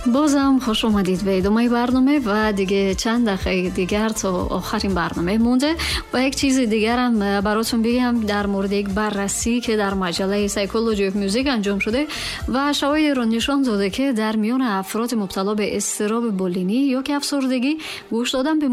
بازم خوش اومدید به ادامه برنامه و دیگه چند دقیقه دیگر تا آخرین برنامه مونده و یک چیز دیگر هم براتون بگم در مورد یک بررسی که در مجله سایکولوژی اف میوزیک انجام شده و شواهد رو نشان داده که در میان افراد مبتلا به اضطراب بولینی یا که افسردگی گوش دادن به